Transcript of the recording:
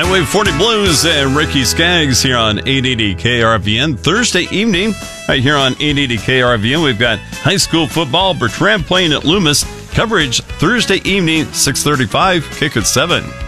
Wave 40 Blues and Ricky Skaggs here on 880 KRVN. Thursday evening, right here on 880 KRVN, we've got high school football. Bertrand playing at Loomis. Coverage Thursday evening, 6:35, kick at 7.